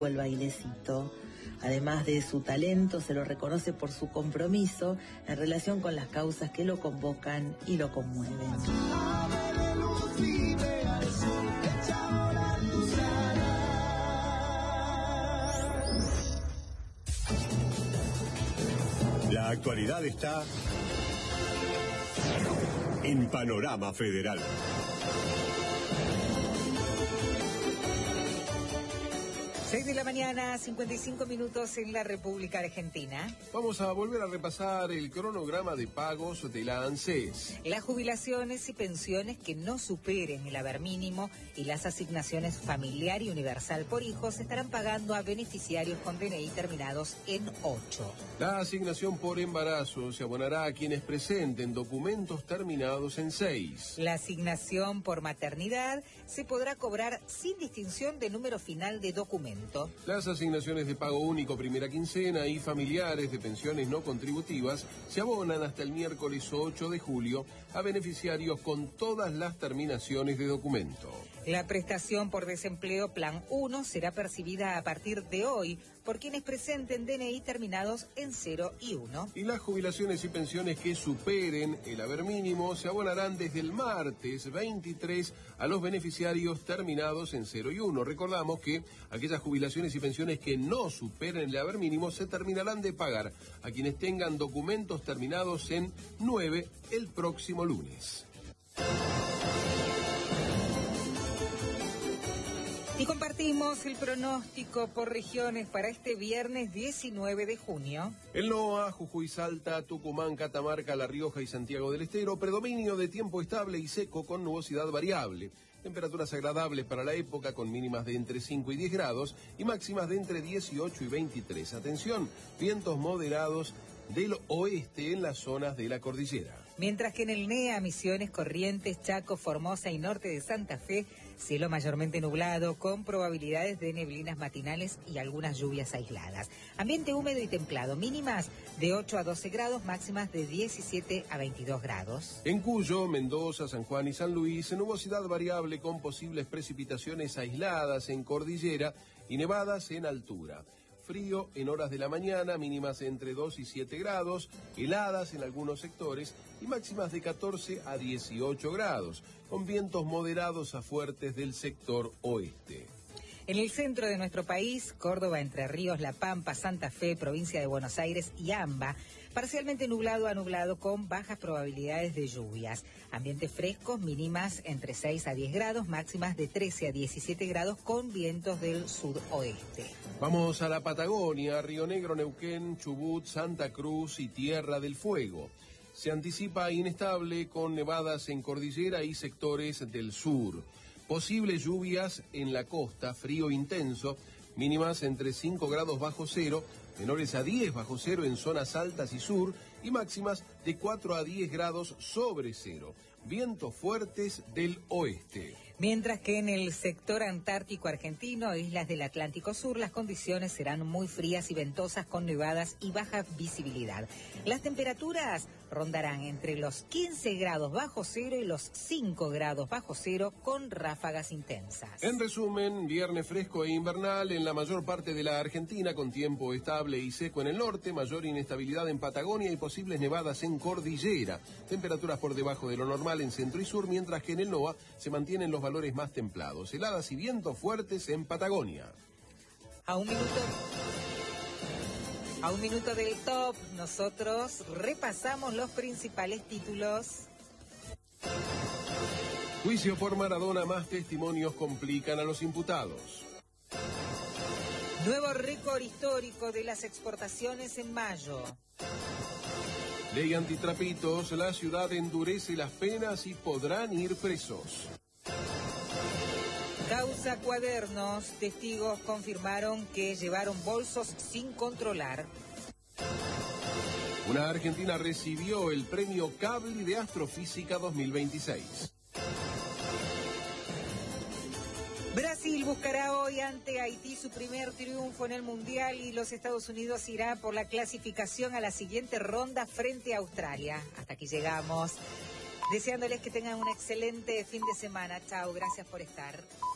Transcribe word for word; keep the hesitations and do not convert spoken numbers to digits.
el bailecito. Además de su talento, se lo reconoce por su compromiso en relación con las causas que lo convocan y lo conmueven. La actualidad está en Panorama Federal. seis de la mañana, cincuenta y cinco minutos en la República Argentina. Vamos a volver a repasar el cronograma de pagos de la ANSES. Las jubilaciones y pensiones que no superen el haber mínimo y las asignaciones familiar y universal por hijos estarán pagando a beneficiarios con D N I terminados en ocho. La asignación por embarazo se abonará a quienes presenten documentos terminados en seis. La asignación por maternidad se podrá cobrar sin distinción de número final de documento. Las asignaciones de pago único primera quincena y familiares de pensiones no contributivas se abonan hasta el miércoles ocho de julio a beneficiarios con todas las terminaciones de documento. La prestación por desempleo Plan uno será percibida a partir de hoy por quienes presenten D N I terminados en cero y uno. Y las jubilaciones y pensiones que superen el haber mínimo se abonarán desde el martes veintitrés a los beneficiarios terminados en cero y uno. Recordamos que aquellas jubilaciones y pensiones que no superen el haber mínimo se terminarán de pagar a quienes tengan documentos terminados en nueve el próximo lunes. Y compartimos el pronóstico por regiones para este viernes diecinueve de junio. El NOA, Jujuy, Salta, Tucumán, Catamarca, La Rioja y Santiago del Estero, predominio de tiempo estable y seco con nubosidad variable. Temperaturas agradables para la época con mínimas de entre cinco y diez grados y máximas de entre dieciocho y veintitrés. Atención, vientos moderados del oeste en las zonas de la cordillera. Mientras que en el N E A, Misiones, Corrientes, Chaco, Formosa y norte de Santa Fe, cielo mayormente nublado con probabilidades de neblinas matinales y algunas lluvias aisladas. Ambiente húmedo y templado, mínimas de ocho a doce grados, máximas de diecisiete a veintidós grados. En Cuyo, Mendoza, San Juan y San Luis, nubosidad variable con posibles precipitaciones aisladas en cordillera y nevadas en altura. Frío en horas de la mañana, mínimas entre dos y siete grados, heladas en algunos sectores y máximas de catorce a dieciocho grados, con vientos moderados a fuertes del sector oeste. En el centro de nuestro país, Córdoba, Entre Ríos, La Pampa, Santa Fe, provincia de Buenos Aires y AMBA, parcialmente nublado a nublado con bajas probabilidades de lluvias. Ambientes frescos, mínimas entre seis a diez grados, máximas de trece a diecisiete grados con vientos del sudoeste. Vamos a la Patagonia, Río Negro, Neuquén, Chubut, Santa Cruz y Tierra del Fuego. Se anticipa inestable con nevadas en cordillera y sectores del sur. Posibles lluvias en la costa, frío intenso, mínimas entre cinco grados bajo cero, menores a diez bajo cero en zonas altas y sur, y máximas de cuatro a diez grados sobre cero. Vientos fuertes del oeste. Mientras que en el sector antártico argentino, islas del Atlántico Sur, las condiciones serán muy frías y ventosas con nevadas y baja visibilidad. Las temperaturas rondarán entre los quince grados bajo cero y los cinco grados bajo cero con ráfagas intensas. En resumen, viernes fresco e invernal en la mayor parte de la Argentina con tiempo estable y seco en el norte, mayor inestabilidad en Patagonia y posibles nevadas en cordillera. Temperaturas por debajo de lo normal en centro y sur, mientras que en el NOA se mantienen los valores más templados. Heladas y vientos fuertes en Patagonia. A un minuto, a un minuto del top, nosotros repasamos los principales títulos. Juicio por Maradona, más testimonios complican a los imputados. Nuevo récord histórico de las exportaciones en mayo. Ley antitrapitos, la ciudad endurece las penas y podrán ir presos. Causa Cuadernos, testigos confirmaron que llevaron bolsos sin controlar. Una argentina recibió el premio Cable de Astrofísica dos mil veintiséis. Brasil buscará hoy ante Haití su primer triunfo en el Mundial y los Estados Unidos irá por la clasificación a la siguiente ronda frente a Australia. Hasta aquí llegamos. Deseándoles que tengan un excelente fin de semana. Chao, gracias por estar.